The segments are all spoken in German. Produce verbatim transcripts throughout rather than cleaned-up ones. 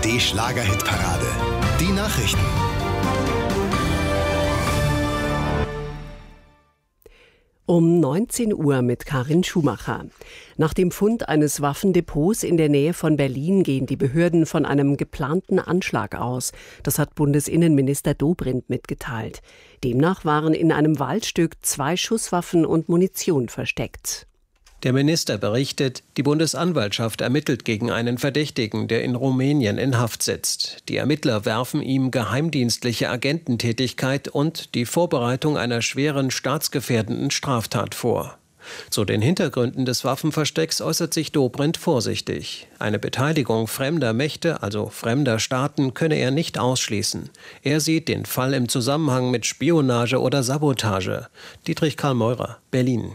D Schlager-Hitparade. Die Nachrichten. Um neunzehn Uhr mit Karin Schumacher. Nach dem Fund eines Waffendepots in der Nähe von Berlin gehen die Behörden von einem geplanten Anschlag aus. Das hat Bundesinnenminister Dobrindt mitgeteilt. Demnach waren in einem Waldstück zwei Schusswaffen und Munition versteckt. Der Minister berichtet, die Bundesanwaltschaft ermittelt gegen einen Verdächtigen, der in Rumänien in Haft sitzt. Die Ermittler werfen ihm geheimdienstliche Agententätigkeit und die Vorbereitung einer schweren staatsgefährdenden Straftat vor. Zu den Hintergründen des Waffenverstecks äußert sich Dobrindt vorsichtig. Eine Beteiligung fremder Mächte, also fremder Staaten, könne er nicht ausschließen. Er sieht den Fall im Zusammenhang mit Spionage oder Sabotage. Dietrich Karl Meurer, Berlin.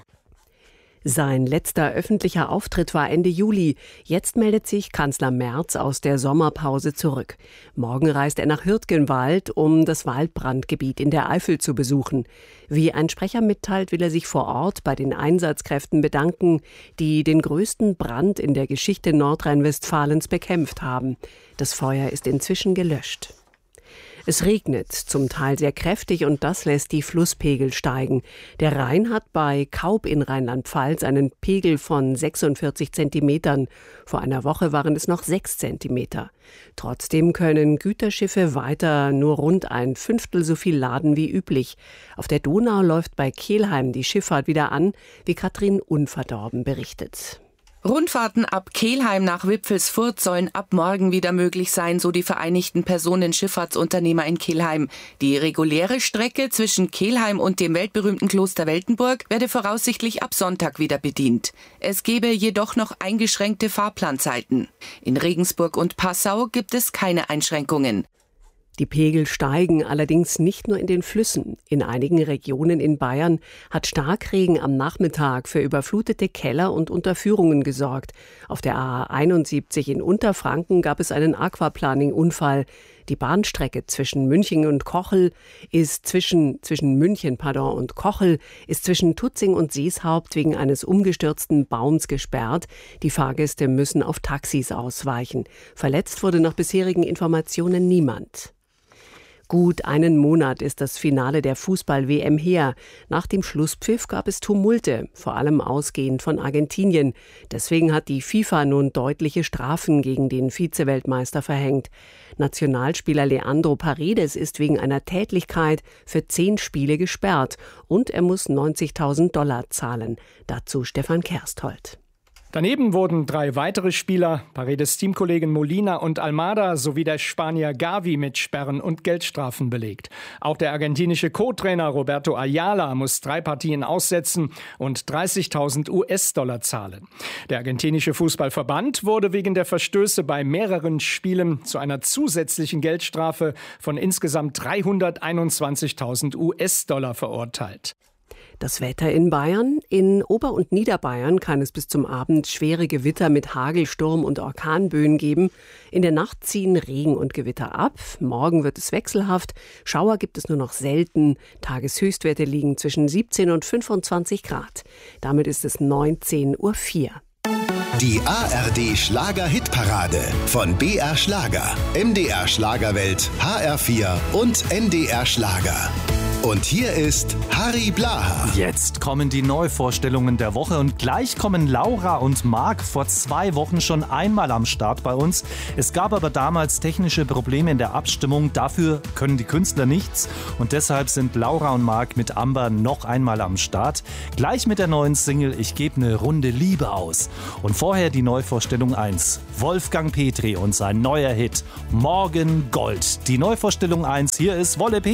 Sein letzter öffentlicher Auftritt war Ende Juli. Jetzt meldet sich Kanzler Merz aus der Sommerpause zurück. Morgen reist er nach Hürtgenwald, um das Waldbrandgebiet in der Eifel zu besuchen. Wie ein Sprecher mitteilt, will er sich vor Ort bei den Einsatzkräften bedanken, die den größten Brand in der Geschichte Nordrhein-Westfalens bekämpft haben. Das Feuer ist inzwischen gelöscht. Es regnet, zum Teil sehr kräftig, und das lässt die Flusspegel steigen. Der Rhein hat bei Kaub in Rheinland-Pfalz einen Pegel von sechsundvierzig Zentimetern. Vor einer Woche waren es noch sechs Zentimeter. Trotzdem können Güterschiffe weiter nur rund ein Fünftel so viel laden wie üblich. Auf der Donau läuft bei Kelheim die Schifffahrt wieder an, wie Katrin Unverdorben berichtet. Rundfahrten ab Kelheim nach Wipfelsfurt sollen ab morgen wieder möglich sein, so die Vereinigten Personenschifffahrtsunternehmer in Kelheim. Die reguläre Strecke zwischen Kelheim und dem weltberühmten Kloster Weltenburg werde voraussichtlich ab Sonntag wieder bedient. Es gebe jedoch noch eingeschränkte Fahrplanzeiten. In Regensburg und Passau gibt es keine Einschränkungen. Die Pegel steigen allerdings nicht nur in den Flüssen. In einigen Regionen in Bayern hat Starkregen am Nachmittag für überflutete Keller und Unterführungen gesorgt. Auf der A einundsiebzig in Unterfranken gab es einen Aquaplaning-Unfall. Die Bahnstrecke zwischen München und Kochel ist zwischen, zwischen München, pardon, und Kochel ist zwischen Tutzing und Seeshaupt wegen eines umgestürzten Baums gesperrt. Die Fahrgäste müssen auf Taxis ausweichen. Verletzt wurde nach bisherigen Informationen niemand. Gut einen Monat ist das Finale der Fußball-W M her. Nach dem Schlusspfiff gab es Tumulte, vor allem ausgehend von Argentinien. Deswegen hat die FIFA nun deutliche Strafen gegen den Vize-Weltmeister verhängt. Nationalspieler Leandro Paredes ist wegen einer Tätlichkeit für zehn Spiele gesperrt und er muss neunzigtausend Dollar zahlen. Dazu Stefan Kersthold. Daneben wurden drei weitere Spieler, Paredes Teamkollegen Molina und Almada sowie der Spanier Gavi mit Sperren und Geldstrafen belegt. Auch der argentinische Co-Trainer Roberto Ayala muss drei Partien aussetzen und dreißigtausend US-Dollar zahlen. Der argentinische Fußballverband wurde wegen der Verstöße bei mehreren Spielen zu einer zusätzlichen Geldstrafe von insgesamt dreihunderteinundzwanzigtausend US-Dollar verurteilt. Das Wetter in Bayern. In Ober- und Niederbayern kann es bis zum Abend schwere Gewitter mit Hagelsturm und Orkanböen geben. In der Nacht ziehen Regen und Gewitter ab. Morgen wird es wechselhaft. Schauer gibt es nur noch selten. Tageshöchstwerte liegen zwischen siebzehn und fünfundzwanzig Grad. Damit ist es neunzehn Uhr vier. Die A R D Schlager-Hitparade von B R Schlager, M D R Schlagerwelt, H R vier und N D R Schlager. Und hier ist Harry Blaha. Jetzt kommen die Neuvorstellungen der Woche und gleich kommen Laura und Marc vor zwei Wochen schon einmal am Start bei uns. Es gab aber damals technische Probleme in der Abstimmung. Dafür können die Künstler nichts und deshalb sind Laura und Marc mit Amber noch einmal am Start. Gleich mit der neuen Single Ich gebe eine Runde Liebe aus. Und vorher die Neuvorstellung eins. Wolfgang Petri und sein neuer Hit Morgen Gold. Die Neuvorstellung eins, hier ist Wolle Petri.